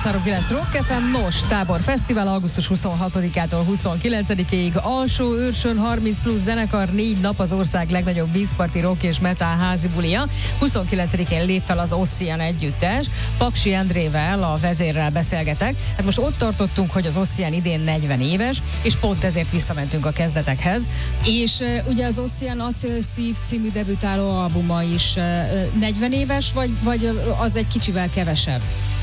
103.9 Rock FM, most Tábor Fesztivál augusztus 26-ától 29-ig, Alsóőrsön 30 plusz zenekar, 4 nap az ország legnagyobb vízparti rock és metal házi bulia. 29-én lép fel az Ossian együttes, Paksi Endrével, a vezérrel beszélgetek. Hát most ott tartottunk, hogy az Ossian idén 40 éves, és pont ezért visszamentünk a kezdetekhez. És ugye az Ossian Acélszív című debütáló albuma is 40 éves, vagy az egy kicsivel kevesebb?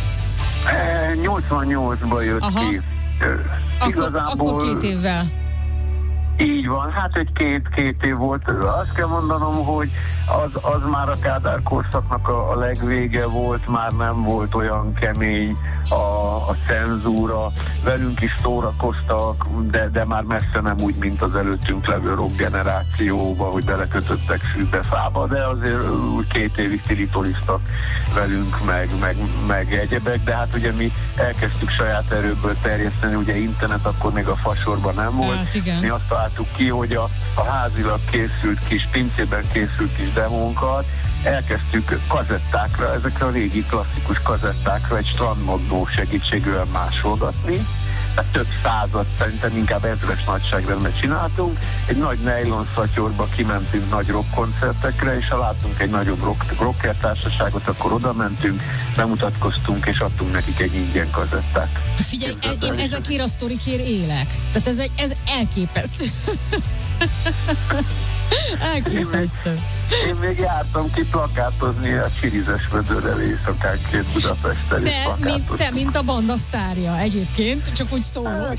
88-ban jött ki. Akkor 2 évvel. Így van, hát egy két év volt. Azt kell mondanom, hogy az már a Kádár korszaknak a legvége volt, már nem volt olyan kemény a cenzúra, velünk is szórakoztak, de már messze nem úgy, mint az előttünk levő rock generációba, hogy belekötöttek fűbe, fába, de azért 2 évig tiritoriztak velünk, meg egyebek, de hát ugye mi elkezdtük saját erőből terjeszteni, ugye internet akkor még a fasorban nem volt. Hát igen. Mi azt találtuk ki, hogy a házilag készült kis, pincében készült kis demónkat elkezdtük kazettákra, ezekre a régi klasszikus kazettákra egy strandmagnó segítségével másolgatni. Tehát több százat, szerintem inkább 1000-es nagyságrendben csináltunk. Egy nagy nylon szatyorba kimentünk nagy rockkoncertekre, és ha láttunk egy nagyobb rocker társaságot, akkor oda mentünk, bemutatkoztunk, és adtunk nekik egy ingyen kazettát. Figyelj, én ezekért a sztorikért élek. Tehát ez elképesztő. Elképesztő. Én még jártam ki plakátozni a Csirizes vödörrel éjszakánként Budapesten. Te, mint a banda sztárja egyébként, csak úgy szólok.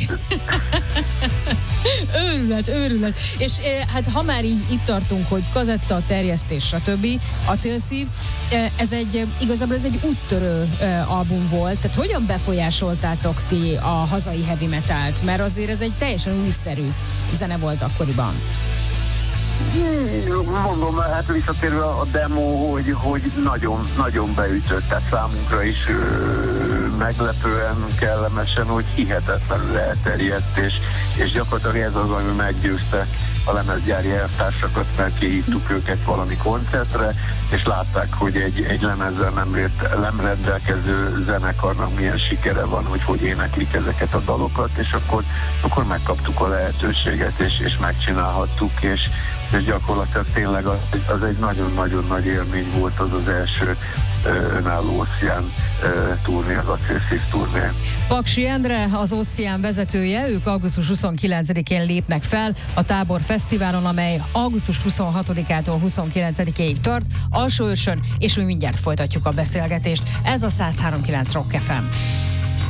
Őrület. És hát ha már így itt tartunk, hogy kazetta, terjesztés, stb. Acélszív, igazából ez egy úttörő album volt. Tehát hogyan befolyásoltátok ti a hazai heavy metalt? Mert azért ez egy teljesen újszerű zene volt akkoriban. Mondom, hát visszatérve a demo, hogy nagyon beütött, tehát számunkra is meglepően kellemesen, hogy hihetetlenül elterjedt, és gyakorlatilag ez az, ami meggyőzte a lemezgyári elvtársakat, mert kihívtuk őket valami koncertre, és látták, hogy egy lemezzel nem rendelkező zenekarnak milyen sikere van, hogy éneklik ezeket a dalokat, és akkor megkaptuk a lehetőséget, és megcsinálhattuk, és gyakorlatilag tényleg az egy nagyon-nagyon nagy élmény volt az első önálló Ossian turné, az Acélszív turné. Paksi Endre, az Ossian vezetője, ők augusztus 29-én lépnek fel a Tábor Fesztiválon, amely augusztus 26-ától 29-ig tart, Alsóőrsön, és mi mindjárt folytatjuk a beszélgetést. Ez a 103.9 Rock FM.